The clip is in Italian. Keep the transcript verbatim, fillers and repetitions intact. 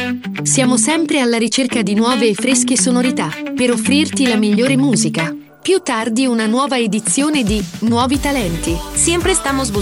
Siamo sempre alla ricerca di nuove e fresche sonorità per offrirti la migliore musica. Più tardi una nuova edizione di Nuovi Talenti. Siempre estamos buscando